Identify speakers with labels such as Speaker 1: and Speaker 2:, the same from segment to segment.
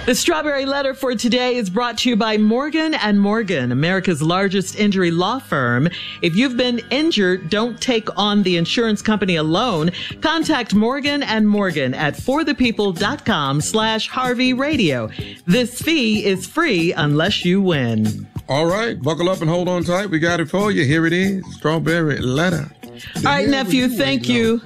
Speaker 1: The Strawberry Letter for today is brought to you by Morgan & Morgan, America's largest injury law firm. If you've been injured, don't take on the insurance company alone. Contact Morgan & Morgan at forthepeople.com/Harvey Radio. This fee is free unless you win.
Speaker 2: All right, buckle up and hold on tight. We got it for you. Here it is, Strawberry Letter.
Speaker 1: All right, nephew, thank you.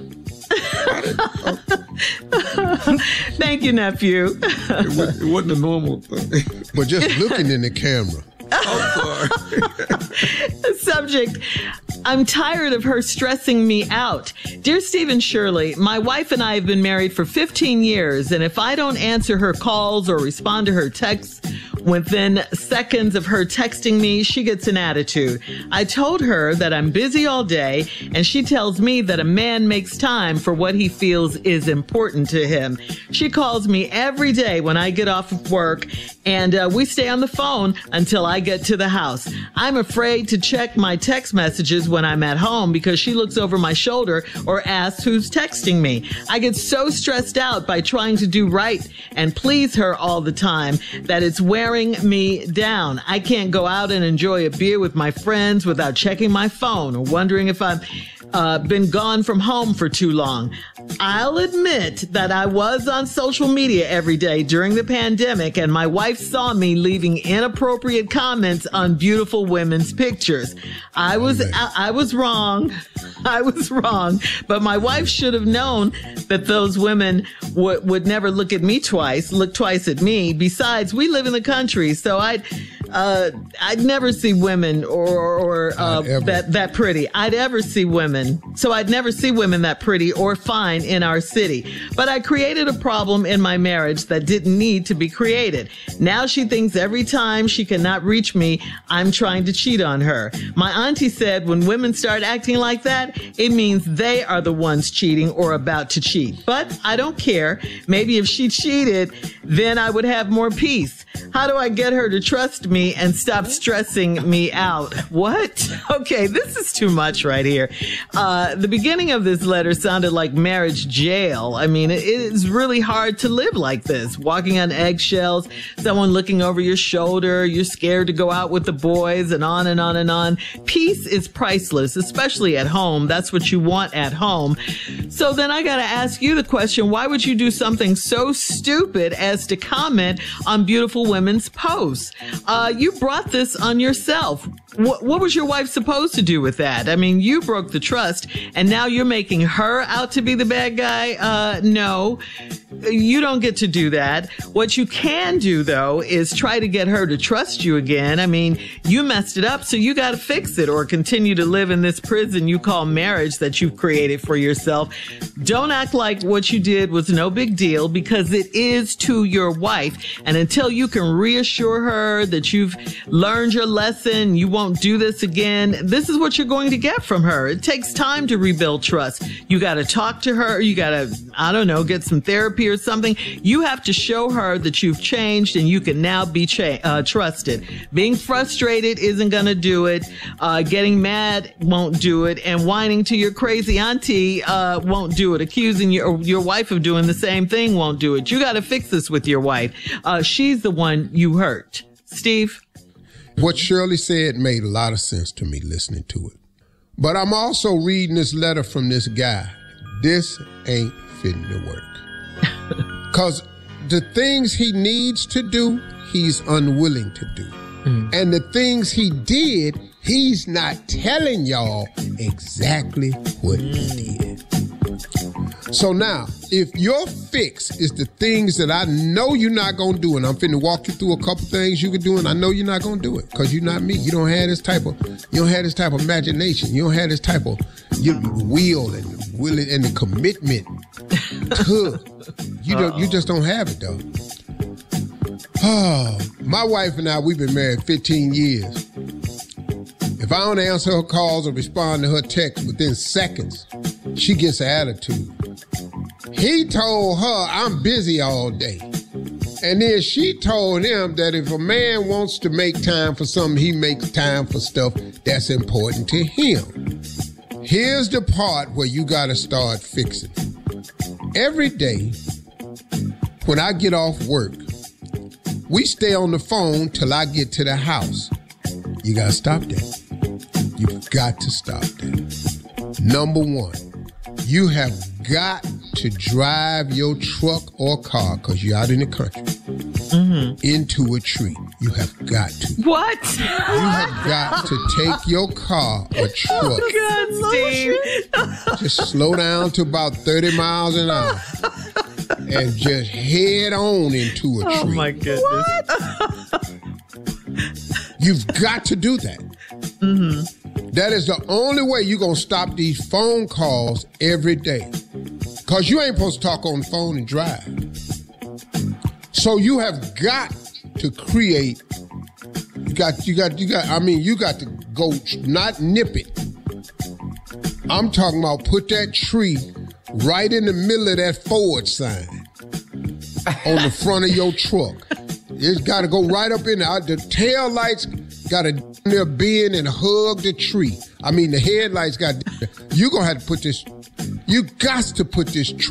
Speaker 1: Thank you, nephew.
Speaker 2: It wasn't a normal thing.
Speaker 3: But just looking in the camera.
Speaker 2: I'm sorry.
Speaker 1: Subject, I'm tired of her stressing me out. Dear Stephen Shirley, my wife and I have been married for 15 years, and if I don't answer her calls or respond to her texts within seconds of her texting me, she gets an attitude. I told her that I'm busy all day, and she tells me that a man makes time for what he feels is important to him. She calls me every day when I get off of work, and we stay on the phone until I get to the house. I'm afraid to check my text messages when I'm at home because she looks over my shoulder or asks who's texting me. I get so stressed out by trying to do right and please her all the time that it's wearing me down. I can't go out and enjoy a beer with my friends without checking my phone or wondering if I've been gone from home for too long. I'll admit that I was on social media every day during the pandemic, and my wife saw me leaving inappropriate comments on beautiful women's pictures. I was wrong. I was wrong, but my wife should have known that those women would never look twice at me. Besides, we live in the country, so I'd never see women or that pretty. I'd never see women that pretty or fine in our city. But I created a problem in my marriage that didn't need to be created. Now she thinks every time she cannot reach me, I'm trying to cheat on her. My auntie said when women start acting like that, it means they are the ones cheating or about to cheat. But I don't care. Maybe if she cheated, then I would have more peace. How do I get her to trust me and stop stressing me out? What? Okay, this is too much right here. The beginning of this letter sounded like marriage jail. I mean, it is really hard to live like this, walking on eggshells, someone looking over your shoulder, you're scared to go out with the boys, and on and on and on. Peace is priceless, especially at home. That's what you want at home. So then I got to ask you the question, why would you do something so stupid as to comment on beautiful women's posts? You brought this on yourself. What was your wife supposed to do with that? I mean, you broke the trust, and now you're making her out to be the bad guy? No, you don't get to do that. What you can do, though, is try to get her to trust you again. I mean, you messed it up, so you got to fix it or continue to live in this prison you call marriage that you've created for yourself. Don't act like what you did was no big deal, because it is to your wife. And until you can reassure her that you've learned your lesson, you won't do this again, this is what you're going to get from her. It takes time to rebuild trust. You got to talk to her. You got to, I don't know, get some therapy or something. You have to show her that you've changed and you can now be trusted. Being frustrated isn't going to do it. Getting mad won't do it. And whining to your crazy auntie won't do it. Accusing your wife of doing the same thing won't do it. You got to fix this with your wife. She's the one you hurt. Steve?
Speaker 3: What Shirley said made a lot of sense to me listening to it. But I'm also reading this letter from this guy. This ain't fitting to work. Because the things he needs to do, he's unwilling to do. And the things he did, he's not telling y'all exactly what he did. So now, if your fix is the things that I know you're not going to do, and I'm finna walk you through a couple things you can do, and I know you're not going to do it because you're not me. You don't have this type of imagination. You don't have this type of will and the commitment to. You just don't have it, though. My wife and I, we've been married 15 years. If I don't answer her calls or respond to her texts within seconds, she gets an attitude. He told her, I'm busy all day. And then she told him that if a man wants to make time for something, he makes time for stuff that's important to him. Here's the part where you got to start fixing. Every day, when I get off work, we stay on the phone till I get to the house. You got to stop that. You've got to stop that. Number one, you have got to drive your truck or car, because you're out in the country, into a tree. You have got to.
Speaker 1: What?
Speaker 3: You have got to take your car or truck.
Speaker 1: Oh, God, Steve.
Speaker 3: Just slow down to about 30 miles an hour and just head on into a tree.
Speaker 1: Oh, my goodness.
Speaker 3: You've got to do that. That is the only way you're going to stop these phone calls every day. Because you ain't supposed to talk on the phone and drive. So you have got to create, you got to go, not nip it. I'm talking about put that tree right in the middle of that forward sign on the front of your truck. It's got to go right up in there. The tail lights got to bend and hug the tree. The headlights got, you're going to have to put this, you got to put this tree